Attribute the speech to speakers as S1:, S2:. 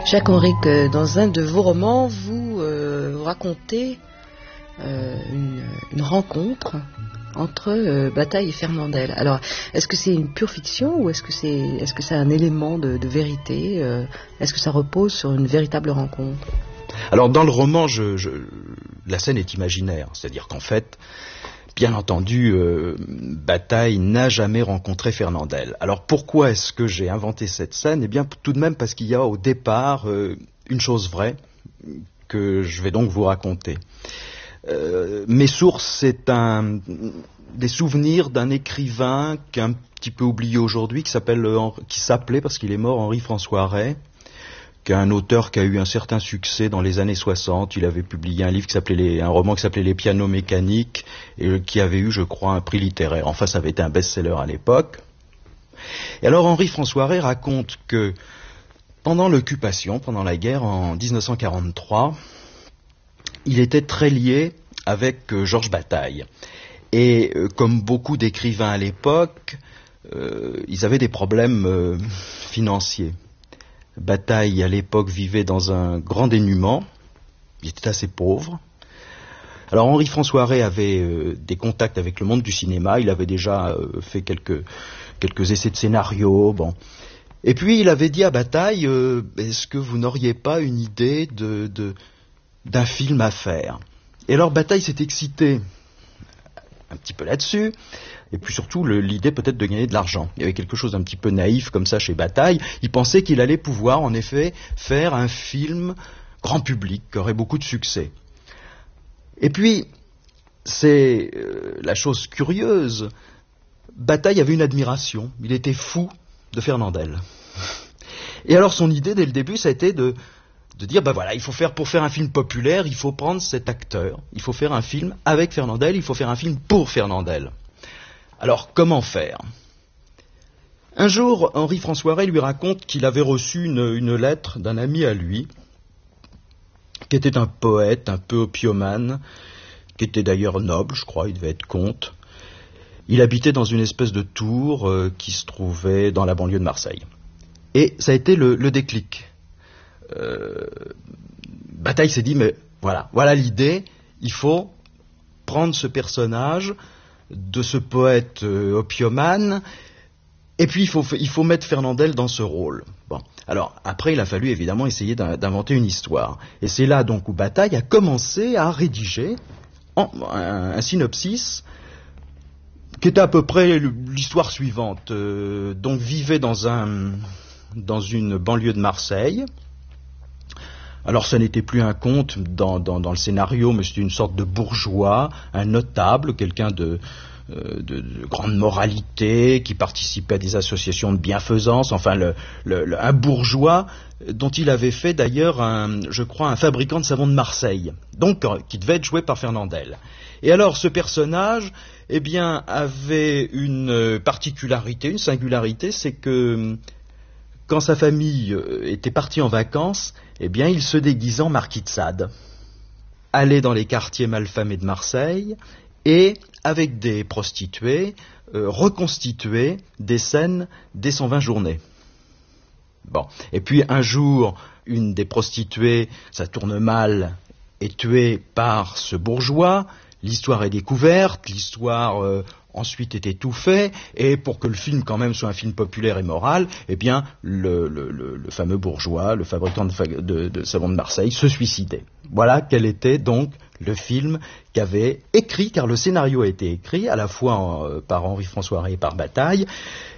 S1: Jacques Henrique, dans un de vos romans, vous racontez une rencontre entre Bataille et Fernandel. Alors, est-ce que c'est une pure fiction ou est-ce que c'est un élément de vérité? Est-ce que ça repose sur une véritable rencontre?
S2: Alors, dans le roman, la scène est imaginaire, c'est-à-dire qu'en fait, bien entendu, Bataille n'a jamais rencontré Fernandel. Alors pourquoi est-ce que j'ai inventé cette scène? Eh bien, tout de même parce qu'il y a au départ une chose vraie que je vais donc vous raconter. Mes sources, c'est des souvenirs d'un écrivain qui est un petit peu oublié aujourd'hui, qui s'appelait, parce qu'il est mort, Henri-François Rey, qui est un auteur qui a eu un certain succès dans les années 60. Il avait publié un roman qui s'appelait Les pianos mécaniques, et qui avait eu, je crois, un prix littéraire. Enfin, ça avait été un best-seller à l'époque. Et alors, Henri-François Rey raconte que pendant l'occupation, pendant la guerre, en 1943, il était très lié avec Georges Bataille. Et comme beaucoup d'écrivains à l'époque, ils avaient des problèmes financiers. Bataille, à l'époque, vivait dans un grand dénuement. Il était assez pauvre. Alors, Henri-François Rey avait des contacts avec le monde du cinéma. Il avait déjà fait quelques essais de scénario. Bon. Et puis, il avait dit à Bataille, est-ce que vous n'auriez pas une idée d'un film à faire? Et alors, Bataille s'est excité un petit peu là-dessus. Et puis surtout, l'idée peut-être de gagner de l'argent. Il y avait quelque chose d'un petit peu naïf comme ça chez Bataille. Il pensait qu'il allait pouvoir, en effet, faire un film grand public, qui aurait beaucoup de succès. Et puis, c'est la chose curieuse, Bataille avait une admiration. Il était fou de Fernandel. Et alors son idée, dès le début, ça a été de dire, voilà, pour faire un film populaire, il faut prendre cet acteur. Il faut faire un film avec Fernandel, il faut faire un film pour Fernandel. Alors, comment faire? Un jour, Henri-François Rey lui raconte qu'il avait reçu une lettre d'un ami à lui, qui était un poète, un peu opiomane, qui était d'ailleurs noble, je crois, il devait être comte. Il habitait dans une espèce de tour qui se trouvait dans la banlieue de Marseille. Et ça a été le déclic. Bataille s'est dit, mais voilà l'idée, il faut prendre ce personnage de ce poète opiomane, et puis il faut mettre Fernandel dans ce rôle. Bon. Alors, après, il a fallu évidemment essayer d'inventer une histoire. Et c'est là donc où Bataille a commencé à rédiger un synopsis qui était à peu près l'histoire suivante. Donc, vivait dans une banlieue de Marseille. Alors, ça n'était plus un conte dans le scénario, mais c'était une sorte de bourgeois, un notable, quelqu'un de grande moralité, qui participait à des associations de bienfaisance, enfin un bourgeois dont il avait fait d'ailleurs je crois, un fabricant de savon de Marseille, donc qui devait être joué par Fernandel. Et alors, ce personnage, eh bien, avait une particularité, une singularité, c'est que quand sa famille était partie en vacances, eh bien, il se déguisait en marquis de Sade, allait dans les quartiers malfamés de Marseille et, avec des prostituées, reconstituait des scènes dès 120 journées. Bon. Et puis, un jour, une des prostituées, ça tourne mal, est tuée par ce bourgeois. L'histoire est découverte, l'histoire ensuite est étouffée, et pour que le film quand même soit un film populaire et moral, eh bien le fameux bourgeois, le fabricant de savon de Marseille, se suicidait. Voilà quel était donc le film qu'avait écrit, car le scénario a été écrit à la fois par Henri-François Rey et par Bataille,